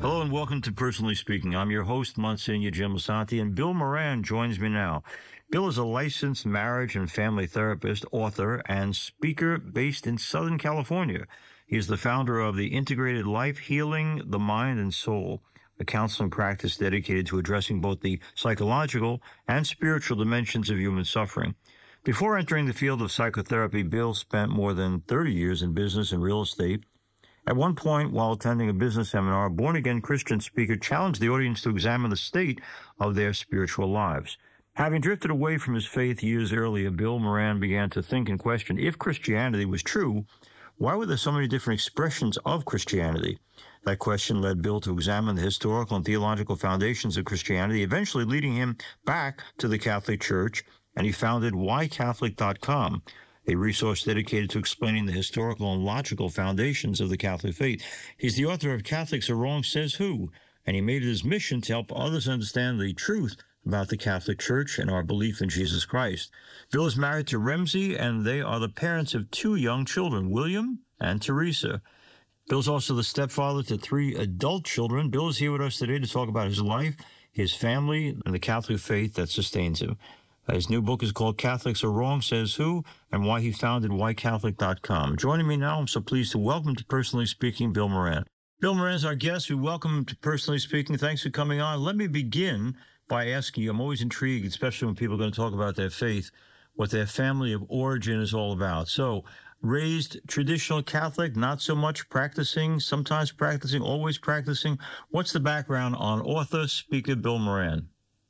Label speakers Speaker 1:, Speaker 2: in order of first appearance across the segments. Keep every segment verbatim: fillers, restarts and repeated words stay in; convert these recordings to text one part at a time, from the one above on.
Speaker 1: Hello and welcome to Personally Speaking. I'm your host, Monsignor Jim Asante, and Bill Moran joins me now. Bill is a licensed marriage and family therapist, author, and speaker based in Southern California. He is the founder of the Integrated Life Healing the Mind and Soul, a counseling practice dedicated to addressing both the psychological and spiritual dimensions of human suffering. Before entering the field of psychotherapy, Bill spent more than thirty years in business and real estate. At one point, while attending a business seminar, a born-again Christian speaker challenged the audience to examine the state of their spiritual lives. Having drifted away from his faith years earlier, Bill Moran began to think and question, if Christianity was true, why were there so many different expressions of Christianity? That question led Bill to examine the historical and theological foundations of Christianity, eventually leading him back to the Catholic Church, and he founded why catholic dot com, a resource dedicated to explaining the historical and logical foundations of the Catholic faith. He's the author of Catholics Are Wrong, Says Who, and he made it his mission to help others understand the truth about the Catholic Church and our belief in Jesus Christ. Bill is married to Remzi, and they are the parents of two young children, William and Teresa. Bill's also the stepfather to three adult children. Bill is here with us today to talk about his life, his family, and the Catholic faith that sustains him. His new book is called Catholics Are Wrong, Says Who, and why he founded why catholic dot com. Joining me now, I'm so pleased to welcome to Personally Speaking, Bill Moran. Bill Moran is our guest. We welcome him to Personally Speaking. Thanks for coming on. Let me begin by asking you, I'm always intrigued, especially when people are going to talk about their faith, what their family of origin is all about. So, raised traditional Catholic, not so much practicing, sometimes practicing, always practicing. What's the background on author, speaker Bill Moran?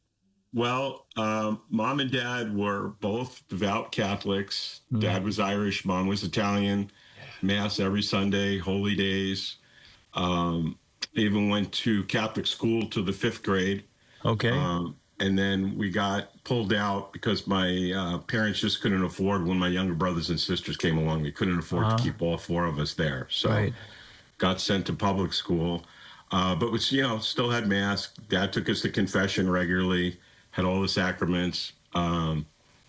Speaker 2: Well, um, mom and dad were both devout Catholics. Mm. Dad was Irish, mom was Italian. Mass every Sunday, holy days. Um, even went to Catholic school to the fifth grade.
Speaker 1: Okay.
Speaker 2: Um, and then we got pulled out because my uh, parents just couldn't afford, when my younger brothers and sisters came along, we couldn't afford uh-huh. to keep all four of us there. So right. got sent to public school. Uh, but, was, you know, still had Mass. Dad took us to confession regularly. Had all the sacraments. Um,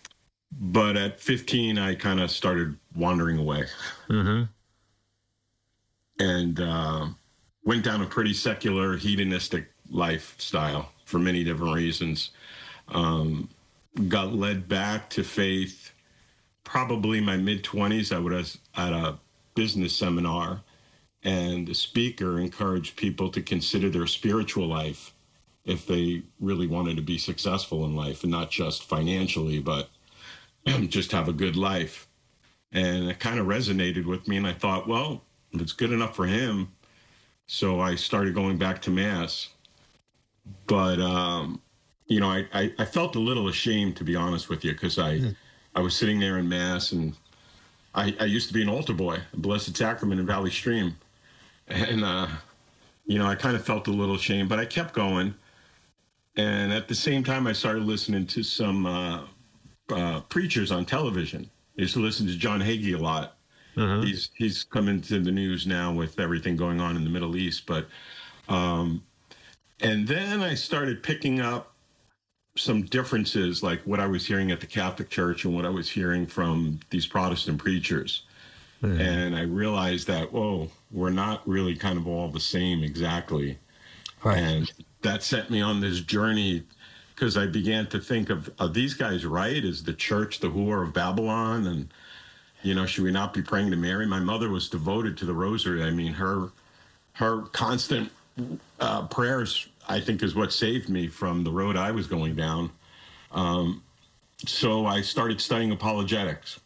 Speaker 2: but at fifteen, I kind of started wandering away.
Speaker 1: Mm-hmm.
Speaker 2: And uh, went down a pretty secular, hedonistic lifestyle for many different reasons. Um, got led back to faith probably my mid-twenties. I was at a business seminar, and the speaker encouraged people to consider their spiritual life if they really wanted to be successful in life, and not just financially, but just have a good life. And it kind of resonated with me, and I thought, well, if it's good enough for him. So I started going back to Mass. But, um, you know, I, I, I felt a little ashamed, to be honest with you, because I, mm. I was sitting there in Mass, and I, I used to be an altar boy, a Blessed Sacrament in Valley Stream. And, uh, you know, I kind of felt a little ashamed, but I kept going. And at the same time, I started listening to some uh, uh, preachers on television. I used to listen to John Hagee a lot. Uh-huh. He's he's come into the news now with everything going on in the Middle East. But um, and then I started picking up some differences, like what I was hearing at the Catholic Church and what I was hearing from these Protestant preachers. Uh-huh. And I realized that, whoa, we're not really kind of all the same exactly.
Speaker 1: Right.
Speaker 2: And that set me on this journey, because I began to think of, are these guys right? Is the church the whore of Babylon? And, you know, should we not be praying to Mary? My mother was devoted to the rosary. I mean, her her constant uh, prayers, I think, is what saved me from the road I was going down. Um, so I started studying apologetics.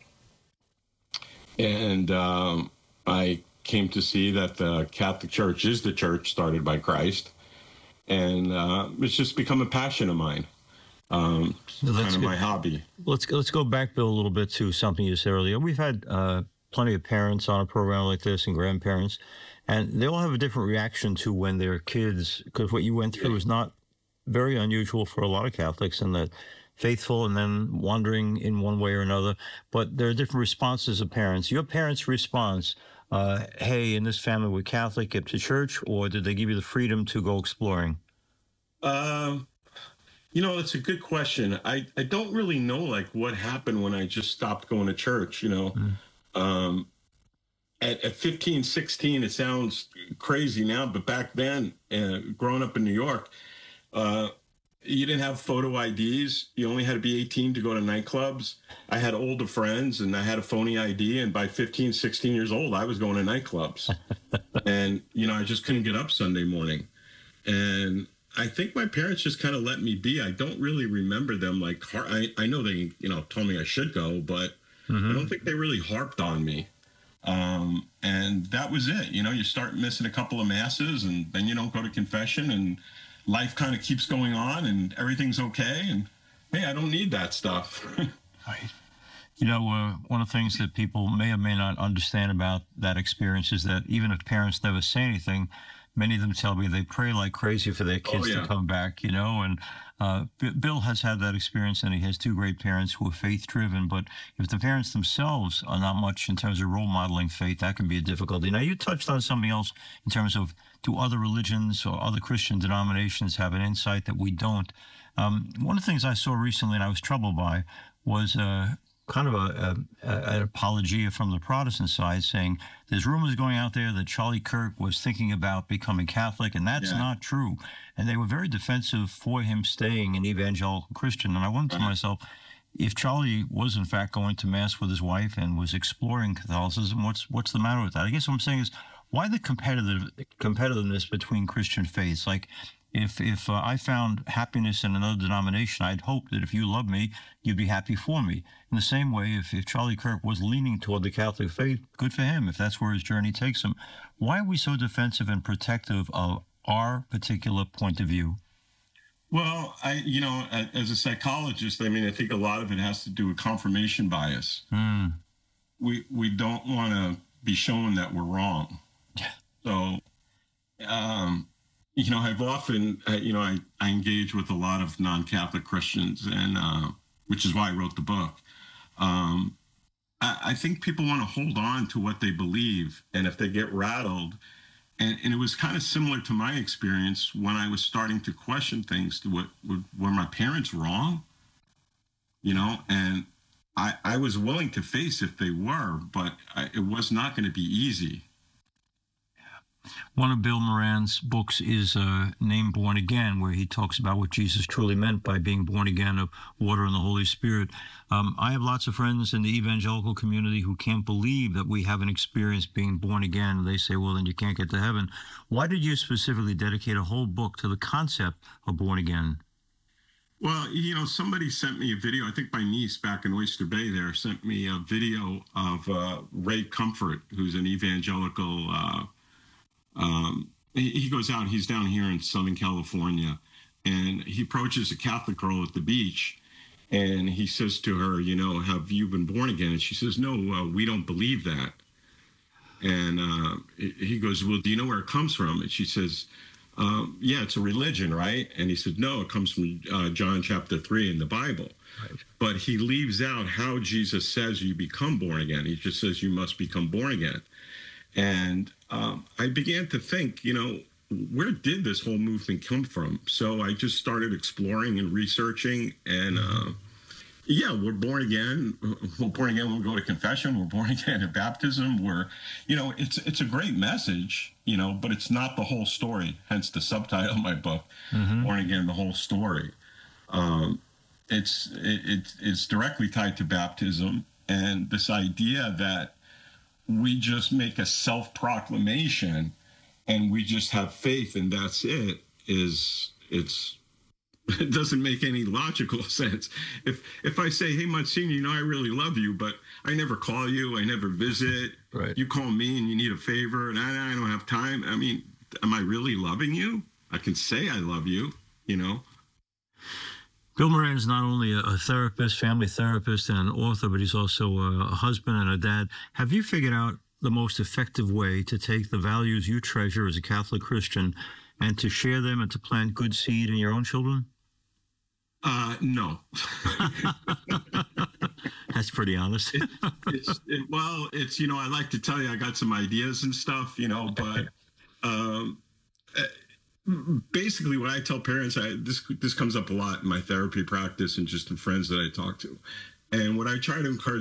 Speaker 2: And um, I came to see that the Catholic Church is the church started by Christ. And uh, it's just become a passion of mine. Um,
Speaker 1: well,
Speaker 2: kind of
Speaker 1: good.
Speaker 2: my hobby.
Speaker 1: Let's let's go back, Bill, a little bit to something you said earlier. We've had uh, plenty of parents on a program like this and grandparents, and they all have a different reaction to when their kids, because what you went through is not very unusual for a lot of Catholics, and that faithful and then wandering in one way or another. But there are different responses of parents. Your parents' response, uh, hey, in this family we're Catholic, get to church, or did they give you the freedom to go exploring?
Speaker 2: Um, you know, it's a good question. I, I don't really know, like, what happened when I just stopped going to church, you know. Mm. Um, at, at fifteen, sixteen, it sounds crazy now, but back then, uh, growing up in New York, uh, you didn't have photo I Ds. You only had to be eighteen to go to nightclubs. I had older friends and I had a phony I D. And by fifteen, sixteen years old, I was going to nightclubs. And, you know, I just couldn't get up Sunday morning. And I think my parents just kind of let me be. I don't really remember them like, I, I know they, you know, told me I should go, but mm-hmm. I don't think they really harped on me. Um, and that was it. You know, you start missing a couple of masses and then you don't go to confession and life kind of keeps going on and everything's okay. And hey, I don't need that stuff.
Speaker 1: Right. You know, uh, one of the things that people may or may not understand about that experience is that even if parents never say anything, many of them tell me they pray like crazy for their kids oh, yeah. to come back, you know, and uh, B- Bill has had that experience, and he has two great parents who are faith-driven, but if the parents themselves are not much in terms of role modeling faith, that can be a difficulty. Now, you touched on something else in terms of do other religions or other Christian denominations have an insight that we don't? Um, one of the things I saw recently and I was troubled by was uh, kind of a, a, a, an apologia from the Protestant side saying there's rumors going out there that Charlie Kirk was thinking about becoming Catholic, and that's yeah. not true. And they were very defensive for him staying an evangelical Christian. And I wondered to myself, if Charlie was in fact going to Mass with his wife and was exploring Catholicism, what's what's the matter with that? I guess what I'm saying is, why the competitive competitiveness between Christian faiths? Like, if if uh, I found happiness in another denomination, I'd hope that if you love me, you'd be happy for me. In the same way, if, if Charlie Kirk was leaning toward the Catholic faith, good for him, if that's where his journey takes him. Why are we so defensive and protective of our particular point of view?
Speaker 2: Well, I, you know, as a psychologist, I mean, I think a lot of it has to do with confirmation bias. Mm. We we don't want to be shown that we're wrong. So, um, you know, I've often, uh, you know, I, I engage with a lot of non-Catholic Christians, and uh, which is why I wrote the book. Um, I, I think people want to hold on to what they believe, and if they get rattled, and, and it was kind of similar to my experience when I was starting to question things. To what were, were my parents wrong? You know, and I, I was willing to face if they were, but I, it was not going to be easy.
Speaker 1: One of Bill Moran's books is uh, named Born Again, where he talks about what Jesus truly meant by being born again of water and the Holy Spirit. Um, I have lots of friends in the evangelical community who can't believe that we haven't experienced being born again. They say, well, then you can't get to heaven. Why did you specifically dedicate a whole book to the concept of born again?
Speaker 2: Well, you know, somebody sent me a video. I think my niece back in Oyster Bay there sent me a video of uh, Ray Comfort, who's an evangelical uh Um, he goes out, he's down here in Southern California, and he approaches a Catholic girl at the beach, and he says to her, you know, have you been born again? And she says, no, uh, we don't believe that. And uh, he goes, well, do you know where it comes from? And she says, um, yeah, it's a religion, right? And he said, no, it comes from uh, John chapter three in the Bible. Right. But he leaves out how Jesus says you become born again. He just says you must become born again. And um, I began to think, you know, where did this whole movement come from? So I just started exploring and researching. And uh, yeah, we're born again. We're born again when we go to confession. We're born again at baptism. We're, you know, it's it's a great message, you know, but it's not the whole story. Hence the subtitle of my book, mm-hmm. Born Again, the Whole Story. Um, it's it, it's directly tied to baptism and this idea that we just make a self-proclamation and we just have faith and that's it, is it's it doesn't make any logical sense. If if I say, hey, Monsignor, you know, I really love you, but I never call you, I never visit. Right. You call me and you need a favor and I, I don't have time. I mean, am I really loving you? I can say I love you, you know.
Speaker 1: Bill Moran is not only a therapist, family therapist, and an author, but he's also a husband and a dad. Have you figured out the most effective way to take the values you treasure as a Catholic Christian and to share them and to plant good seed in your own children?
Speaker 2: Uh, no.
Speaker 1: That's pretty honest.
Speaker 2: it, it's, it, well, it's, you know, I like to tell you I got some ideas and stuff, you know, but um, basically what I tell parents, I, this this comes up a lot in my therapy practice and just in friends that I talk to. And what I try to encourage